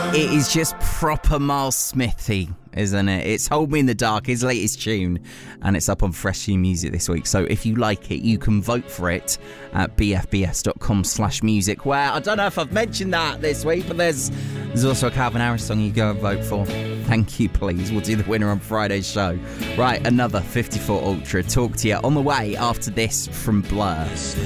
It is just proper Miles Smithy, isn't it? It's Hold Me in the Dark, his latest tune, and it's up on Fresh New Music this week. So if you like it, you can vote for it at bfbs.com/music, where I don't know if I've mentioned that this week, but there's also a Calvin Harris song you go and vote for. Thank you, please. We'll do the winner on Friday's show. Right, another 54 Ultra. Talk to you on the way after this from Blur.